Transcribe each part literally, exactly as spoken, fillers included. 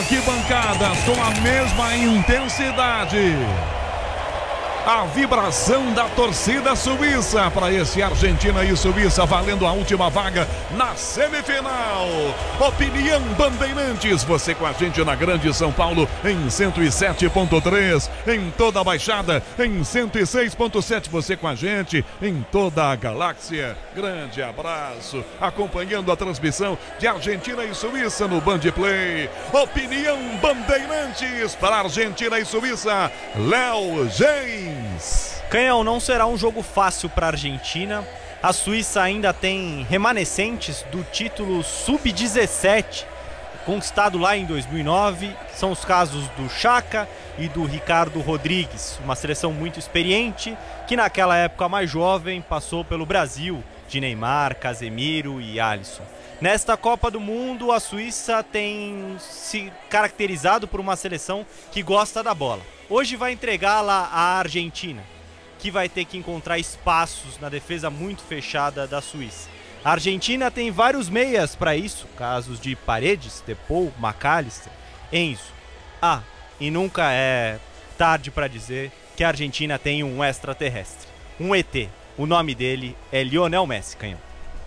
arquibancadas com a mesma intensidade. A vibração da torcida suíça para esse Argentina e Suíça valendo a última vaga na semifinal. Opinião Bandeirantes, você com a gente na Grande São Paulo em cento e sete ponto três, em toda a Baixada em cento e seis ponto sete, você com a gente em toda a galáxia. Grande abraço, acompanhando a transmissão de Argentina e Suíça no Band Play. Opinião Bandeirantes para Argentina e Suíça, Léo James. Canhão, não será um jogo fácil para a Argentina. A Suíça ainda tem remanescentes do título sub dezessete, conquistado lá em dois mil e nove. São os casos do Chaka e do Ricardo Rodrigues, uma seleção muito experiente que naquela época mais jovem passou pelo Brasil, de Neymar, Casemiro e Alisson. Nesta Copa do Mundo, a Suíça tem se caracterizado por uma seleção que gosta da bola. Hoje vai entregá-la à Argentina, que vai ter que encontrar espaços na defesa muito fechada da Suíça. A Argentina tem vários meias para isso, casos de Paredes, Depou, McAllister, Enzo. Ah, e nunca é tarde para dizer que a Argentina tem um extraterrestre, um E T. O nome dele é Lionel Messi, Canhão.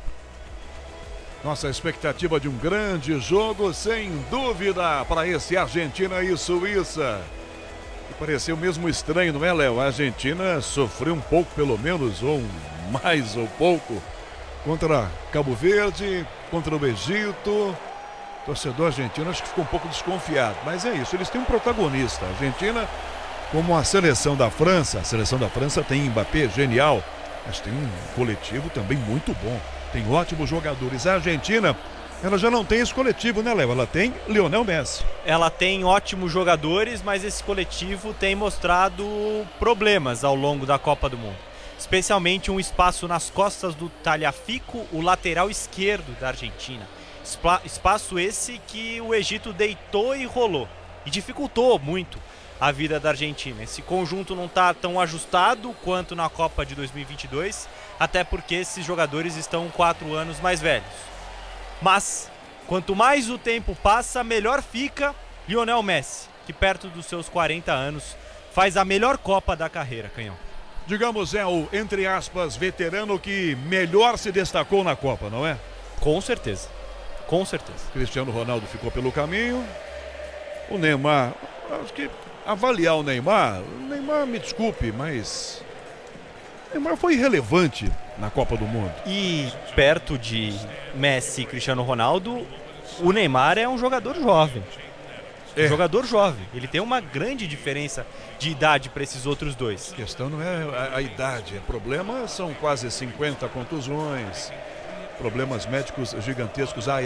Nossa expectativa de um grande jogo, sem dúvida, para esse Argentina e Suíça. E pareceu mesmo estranho, não é, Léo? A Argentina sofreu um pouco, pelo menos, ou mais ou pouco, contra Cabo Verde, contra o Egito. O torcedor argentino acho que ficou um pouco desconfiado, mas é isso, eles têm um protagonista. A Argentina, como a seleção da França, a seleção da França tem Mbappé, genial, mas tem um coletivo também muito bom. Tem ótimos jogadores. A Argentina, ela já não tem esse coletivo, né, Léo? Ela tem Lionel Messi. Ela tem ótimos jogadores, mas esse coletivo tem mostrado problemas ao longo da Copa do Mundo. Especialmente um espaço nas costas do Tagliafico, o lateral esquerdo da Argentina. Espaço esse que o Egito deitou e rolou. E dificultou muito a vida da Argentina. Esse conjunto não está tão ajustado quanto na Copa de dois mil e vinte e dois, até porque esses jogadores estão quatro anos mais velhos. Mas, quanto mais o tempo passa, melhor fica Lionel Messi, que perto dos seus quarenta anos faz a melhor Copa da carreira, Canhão. Digamos, é o, entre aspas, veterano que melhor se destacou na Copa, não é? Com certeza, com certeza. Cristiano Ronaldo ficou pelo caminho. O Neymar, acho que avaliar o Neymar, o Neymar, me desculpe, mas o Neymar foi irrelevante na Copa do Mundo. E perto de Messi e Cristiano Ronaldo, o Neymar é um jogador jovem. É. Um jogador jovem. Ele tem uma grande diferença de idade para esses outros dois. A questão não é a, a idade, o problema são quase cinquenta contusões, problemas médicos gigantescos.